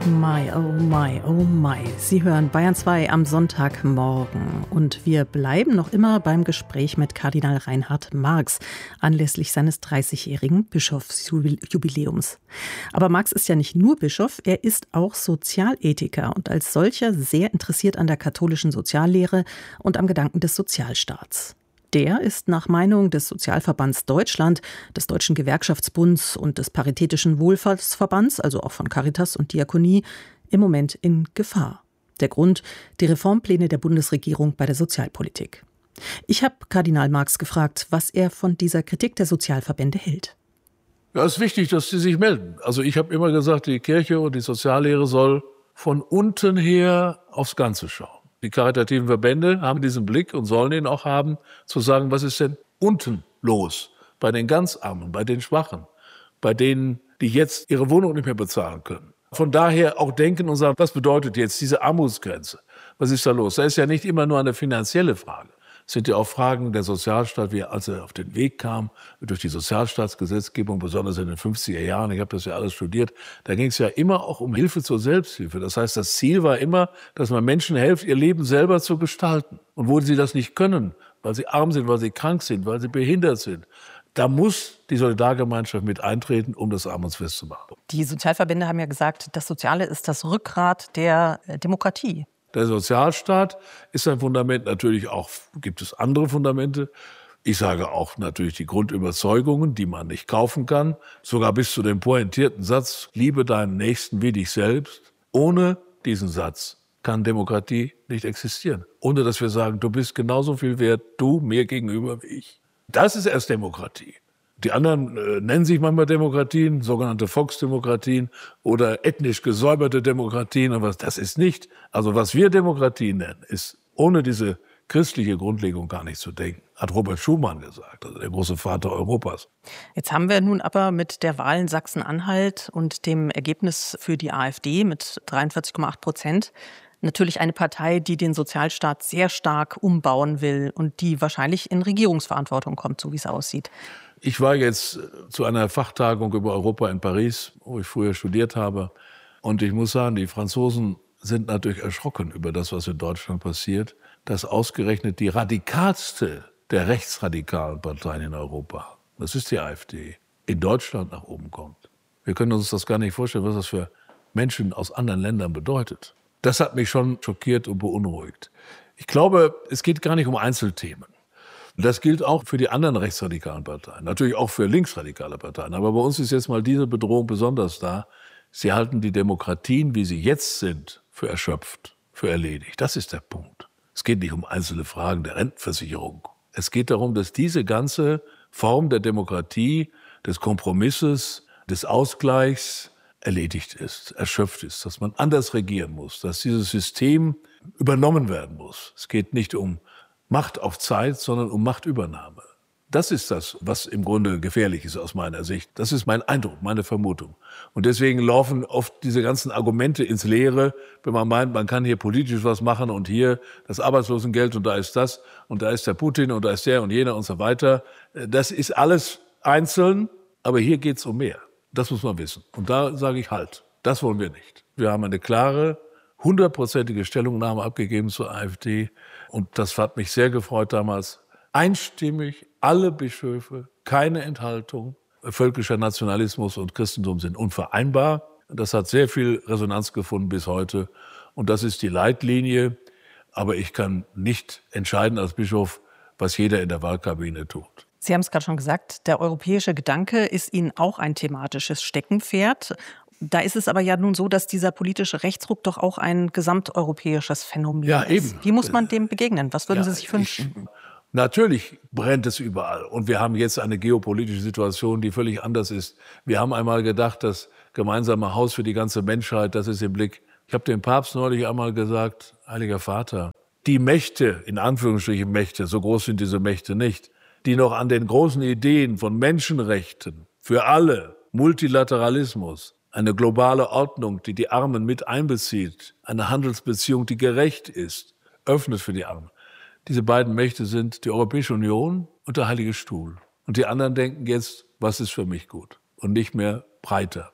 My, oh my, oh my. Sie hören Bayern 2 am Sonntagmorgen. Und wir bleiben noch immer beim Gespräch mit Kardinal Reinhard Marx anlässlich seines 30-jährigen Bischofsjubiläums. Aber Marx ist ja nicht nur Bischof, er ist auch Sozialethiker und als solcher sehr interessiert an der katholischen Soziallehre und am Gedanken des Sozialstaats. Der ist nach Meinung des Sozialverbands Deutschland, des Deutschen Gewerkschaftsbunds und des Paritätischen Wohlfahrtsverbands, also auch von Caritas und Diakonie, im Moment in Gefahr. Der Grund: die Reformpläne der Bundesregierung bei der Sozialpolitik. Ich habe Kardinal Marx gefragt, was er von dieser Kritik der Sozialverbände hält. Ja, es ist wichtig, dass sie sich melden. Also ich habe immer gesagt, die Kirche und die Soziallehre soll von unten her aufs Ganze schauen. Die karitativen Verbände haben diesen Blick und sollen ihn auch haben, zu sagen, was ist denn unten los? Bei den ganz Armen, bei den Schwachen, bei denen, die jetzt ihre Wohnung nicht mehr bezahlen können. Von daher auch denken und sagen, was bedeutet jetzt diese Armutsgrenze? Was ist da los? Das ist ja nicht immer nur eine finanzielle Frage. Es sind ja auch Fragen der Sozialstaat, wie er als er auf den Weg kam, durch die Sozialstaatsgesetzgebung, besonders in den 50er Jahren, ich habe das ja alles studiert, da ging es ja immer auch um Hilfe zur Selbsthilfe. Das heißt, das Ziel war immer, dass man Menschen hilft, ihr Leben selber zu gestalten. Und wo sie das nicht können, weil sie arm sind, weil sie krank sind, weil sie behindert sind, da muss die Solidargemeinschaft mit eintreten, um das armutsfest zu machen. Die Sozialverbände haben ja gesagt, das Soziale ist das Rückgrat der Demokratie. Der Sozialstaat ist ein Fundament, natürlich auch gibt es andere Fundamente. Ich sage auch natürlich die Grundüberzeugungen, die man nicht kaufen kann. Sogar bis zu dem pointierten Satz, liebe deinen Nächsten wie dich selbst. Ohne diesen Satz kann Demokratie nicht existieren. Ohne dass wir sagen, du bist genauso viel wert, du mir gegenüber wie ich. Das ist erst Demokratie. Die anderen nennen sich manchmal Demokratien, sogenannte Volksdemokratien oder ethnisch gesäuberte Demokratien. Aber das ist nicht. Also was wir Demokratie nennen, ist ohne diese christliche Grundlegung gar nicht zu denken. Hat Robert Schuman gesagt, also der große Vater Europas. Jetzt haben wir nun aber mit der Wahl in Sachsen-Anhalt und dem Ergebnis für die AfD mit 43,8% natürlich eine Partei, die den Sozialstaat sehr stark umbauen will und die wahrscheinlich in Regierungsverantwortung kommt, so wie es aussieht. Ich war jetzt zu einer Fachtagung über Europa in Paris, wo ich früher studiert habe. Und ich muss sagen, die Franzosen sind natürlich erschrocken über das, was in Deutschland passiert, dass ausgerechnet die radikalste der rechtsradikalen Parteien in Europa, das ist die AfD, in Deutschland nach oben kommt. Wir können uns das gar nicht vorstellen, was das für Menschen aus anderen Ländern bedeutet. Das hat mich schon schockiert und beunruhigt. Ich glaube, es geht gar nicht um Einzelthemen. Das gilt auch für die anderen rechtsradikalen Parteien, natürlich auch für linksradikale Parteien. Aber bei uns ist jetzt mal diese Bedrohung besonders da. Sie halten die Demokratien, wie sie jetzt sind, für erschöpft, für erledigt. Das ist der Punkt. Es geht nicht um einzelne Fragen der Rentenversicherung. Es geht darum, dass diese ganze Form der Demokratie, des Kompromisses, des Ausgleichs erledigt ist, erschöpft ist, dass man anders regieren muss, dass dieses System übernommen werden muss. Es geht nicht um Macht auf Zeit, sondern um Machtübernahme. Das ist das, was im Grunde gefährlich ist aus meiner Sicht. Das ist mein Eindruck, meine Vermutung. Und deswegen laufen oft diese ganzen Argumente ins Leere, wenn man meint, man kann hier politisch was machen und hier das Arbeitslosengeld und da ist das und da ist der Putin und da ist der und jener und so weiter. Das ist alles einzeln, aber hier geht's um mehr. Das muss man wissen. Und da sage ich halt, das wollen wir nicht. Wir haben eine klare, 100%ige Stellungnahme abgegeben zur AfD. Und das hat mich sehr gefreut damals. Einstimmig, alle Bischöfe, keine Enthaltung. Völkischer Nationalismus und Christentum sind unvereinbar. Das hat sehr viel Resonanz gefunden bis heute. Und das ist die Leitlinie. Aber ich kann nicht entscheiden als Bischof, was jeder in der Wahlkabine tut. Sie haben es gerade schon gesagt, der europäische Gedanke ist Ihnen auch ein thematisches Steckenpferd. Da ist es aber ja nun so, dass dieser politische Rechtsruck doch auch ein gesamteuropäisches Phänomen ist. Eben. Wie muss man dem begegnen? Was würden Sie sich wünschen? Natürlich brennt es überall. Und wir haben jetzt eine geopolitische Situation, die völlig anders ist. Wir haben einmal gedacht, das gemeinsame Haus für die ganze Menschheit, das ist im Blick. Ich habe dem Papst neulich einmal gesagt, Heiliger Vater, die Mächte, in Anführungsstrichen Mächte, so groß sind diese Mächte nicht, die noch an den großen Ideen von Menschenrechten für alle, Multilateralismus, eine globale Ordnung, die die Armen mit einbezieht, eine Handelsbeziehung, die gerecht ist, öffnet für die Armen. Diese beiden Mächte sind die Europäische Union und der Heilige Stuhl. Und die anderen denken jetzt, was ist für mich gut? Und nicht mehr breiter.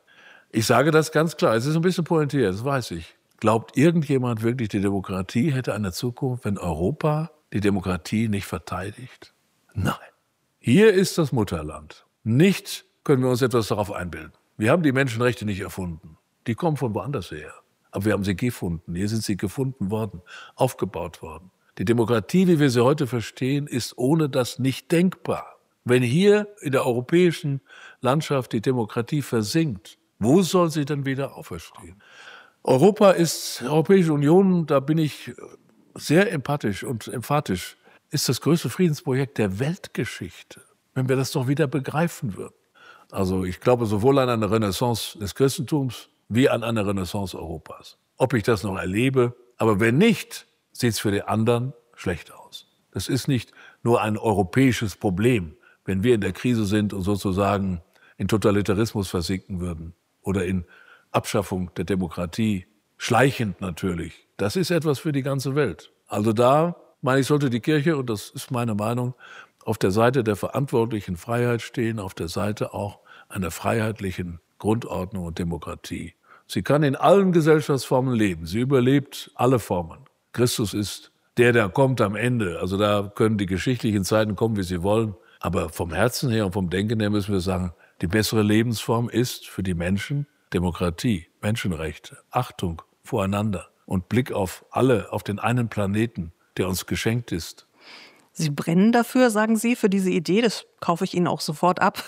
Ich sage das ganz klar, es ist ein bisschen pointiert, das weiß ich. Glaubt irgendjemand wirklich, die Demokratie hätte eine Zukunft, wenn Europa die Demokratie nicht verteidigt? Nein. Hier ist das Mutterland. Nicht können wir uns etwas darauf einbilden. Wir haben die Menschenrechte nicht erfunden. Die kommen von woanders her. Aber wir haben sie gefunden. Hier sind sie gefunden worden, aufgebaut worden. Die Demokratie, wie wir sie heute verstehen, ist ohne das nicht denkbar. Wenn hier in der europäischen Landschaft die Demokratie versinkt, wo soll sie dann wieder auferstehen? Europa ist, die Europäische Union, da bin ich sehr empathisch und emphatisch, ist das größte Friedensprojekt der Weltgeschichte, wenn wir das doch wieder begreifen würden. Also ich glaube sowohl an eine Renaissance des Christentums wie an eine Renaissance Europas. Ob ich das noch erlebe, aber wenn nicht, sieht es für die anderen schlecht aus. Das ist nicht nur ein europäisches Problem, wenn wir in der Krise sind und sozusagen in Totalitarismus versinken würden oder in Abschaffung der Demokratie, schleichend natürlich. Das ist etwas für die ganze Welt. Also da, meine ich, sollte die Kirche, und das ist meine Meinung, auf der Seite der verantwortlichen Freiheit stehen, auf der Seite auch einer freiheitlichen Grundordnung und Demokratie. Sie kann in allen Gesellschaftsformen leben. Sie überlebt alle Formen. Christus ist der kommt am Ende. Also da können die geschichtlichen Zeiten kommen, wie sie wollen. Aber vom Herzen her und vom Denken her müssen wir sagen, die bessere Lebensform ist für die Menschen Demokratie, Menschenrechte, Achtung voreinander und Blick auf alle, auf den einen Planeten, der uns geschenkt ist. Sie brennen dafür, sagen Sie, für diese Idee. Das kaufe ich Ihnen auch sofort ab,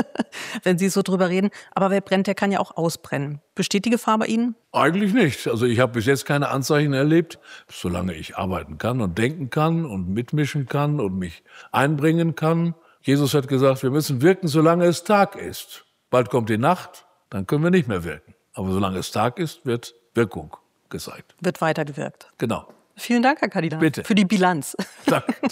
wenn Sie so drüber reden. Aber wer brennt, der kann ja auch ausbrennen. Besteht die Gefahr bei Ihnen? Eigentlich nicht. Also ich habe bis jetzt keine Anzeichen erlebt. Solange ich arbeiten kann und denken kann und mitmischen kann und mich einbringen kann. Jesus hat gesagt, wir müssen wirken, solange es Tag ist. Bald kommt die Nacht, dann können wir nicht mehr wirken. Aber solange es Tag ist, wird Wirkung gezeigt. Wird weitergewirkt. Genau. Vielen Dank, Herr Kardinal, Bitte. für die Bilanz. Danke.